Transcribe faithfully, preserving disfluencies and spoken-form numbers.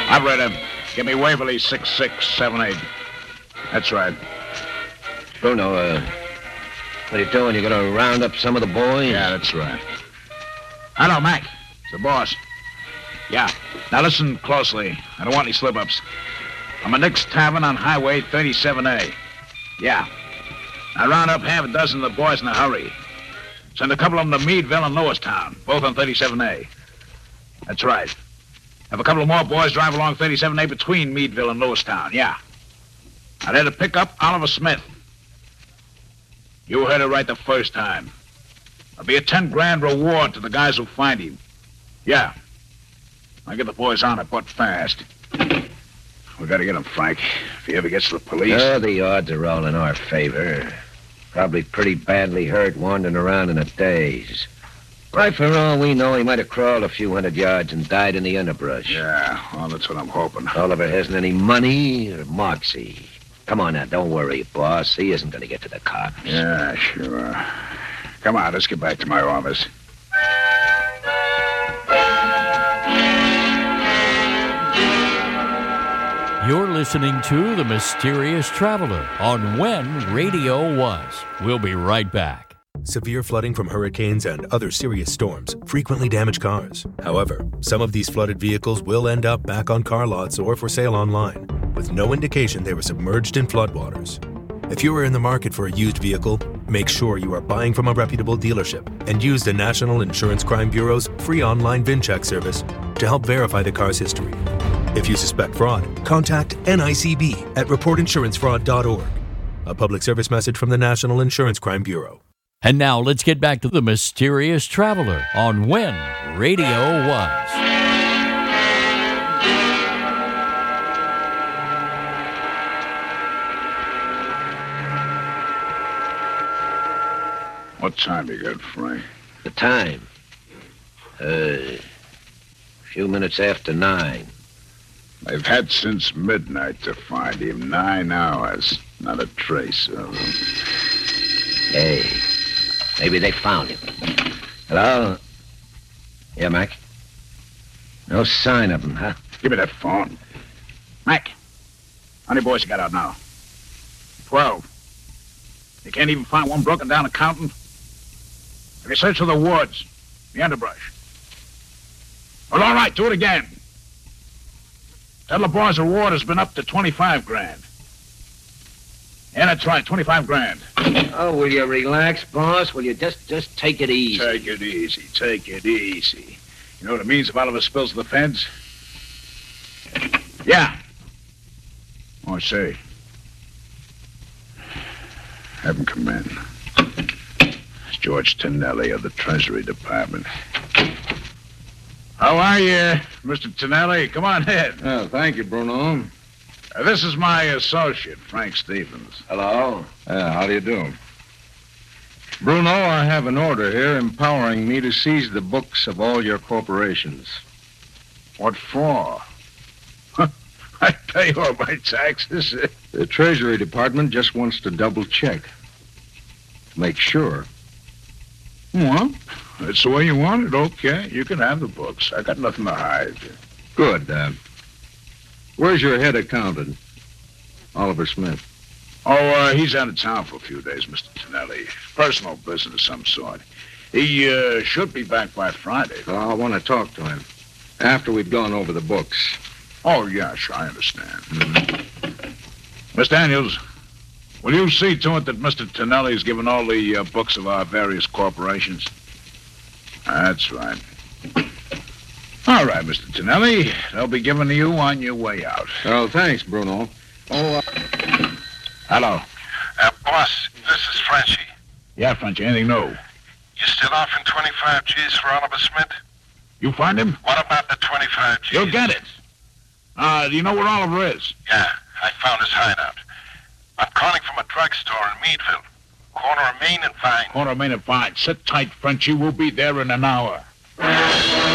Operator, give me Waverly six six seven eight. That's right. Bruno, uh, what are you doing? You gonna round up some of the boys? Yeah, that's right. Hello, Mac. It's the boss. Yeah. Now listen closely. I don't want any slip-ups. I'm at Nick's Tavern on Highway thirty-seven A. Yeah. Now round up half a dozen of the boys in a hurry. Send a couple of them to Meadville and Lewistown, both on thirty-seven A. That's right. Have a couple of more boys drive along thirty-seven A between Meadville and Lewistown, yeah. Now they're to pick up Oliver Smith. You heard it right the first time. There'll be a ten grand reward to the guys who find him. Yeah. I'll get the boys on it, but fast. We gotta get him, Frank. If he ever gets to the police... Oh, the odds are all in our favor. Probably pretty badly hurt, wandering around in a daze. Right for all we know, he might have crawled a few hundred yards and died in the underbrush. Yeah, well, that's what I'm hoping. Oliver hasn't any money or moxie. Come on now, don't worry, boss. He isn't going to get to the cops. Yeah, sure. Come on, let's get back to my office. You're listening to The Mysterious Traveler on When Radio Was. We'll be right back. Severe flooding from hurricanes and other serious storms frequently damage cars. However, some of these flooded vehicles will end up back on car lots or for sale online, with no indication they were submerged in floodwaters. If you are in the market for a used vehicle, make sure you are buying from a reputable dealership and use the National Insurance Crime Bureau's free online VIN check service to help verify the car's history. If you suspect fraud, contact N I C B at report insurance fraud dot org. A public service message from the National Insurance Crime Bureau. And now let's get back to The Mysterious Traveler on When Radio Was. What time you got, Frank? The time? Uh, a few minutes after nine. They've had since midnight to find him. Nine hours. Not a trace of him. Hey, maybe they found him. Hello? Yeah, Mac? No sign of him, huh? Give me that phone. Mac, how many boys you got out now? Twelve. You can't even find one broken down accountant? Have you searched for the woods, the underbrush? Well, all right, do it again. Tell the boys the reward has been up to twenty-five grand. Yeah, that's right, twenty-five grand. Oh, will you relax, boss? Will you just just take it easy? Take it easy, take it easy. You know what it means if Oliver spills to the feds? Yeah. Oh, say. Have him come in. It's George Tonelli of the Treasury Department. How are you, Mister Tonelli? Come on in. Oh, thank you, Bruno. Uh, this is my associate, Frank Stevens. Hello? Yeah, how do you do? Bruno, I have an order here empowering me to seize the books of all your corporations. What for? I pay all my taxes. The Treasury Department just wants to double check. To make sure. Well, that's the way you want it. Okay, you can have the books. I got nothing to hide. Good. Uh, where's your head accountant? Oliver Smith. Oh, uh, he's out of town for a few days, Mister Tonelli. Personal business of some sort. He uh, should be back by Friday. Oh, I want to talk to him. After we've gone over the books. Oh, yeah, sure, I understand. Mm-hmm. Miss Daniels, will you see to it that Mister Tonelli's given all the uh, books of our various corporations? That's right. All right, Mister Tonelli. They'll be given to you on your way out. Oh, thanks, Bruno. Oh, uh... Hello. Uh, boss, this is Frenchie. Yeah, Frenchie, anything new? You still offering twenty-five G's for Oliver Smith? You find him? What about the twenty-five G's? You'll get it. Uh, do you know where Oliver is? Yeah, I found his hideout. I'm calling from a drugstore in Meadville. Corner of Main and Vine. Corner of Main and Vine. Sit tight, Frenchie. We'll be there in an hour.